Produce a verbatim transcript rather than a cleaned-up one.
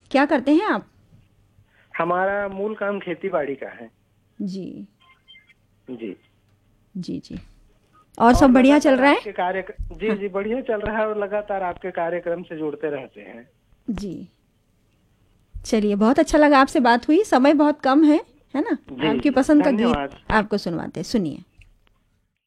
क्या करते हैं आप? हमारा मूल काम खेती बाड़ी का है। जी जी। जी जी। और और सब बढ़िया चल लगातार रहा है? आपके कार्य, जी हाँ जी बढ़िया चल रहा है, और लगातार आपके कार्यक्रम से जुड़ते रहते हैं। जी। चलिए, बहुत अच्छा लगा आपसे बात हुई। समय बहुत कम है है ना? जी आपकी जी पसंद का गीत धन्यवाद। आपको सुनवाते हैं, सुनिए।